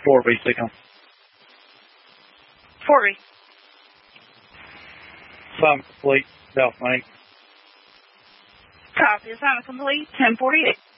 4B signal. 4B. Assignment complete. Delta 8. Copy. Assignment complete. 1048.